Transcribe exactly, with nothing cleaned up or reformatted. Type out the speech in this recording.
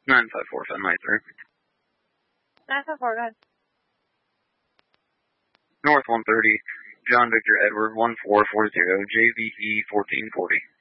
nine five four, Fenn nine three. nine five four, go ahead. North one thirty, John Victor Edward one four four zero, J V E fourteen forty.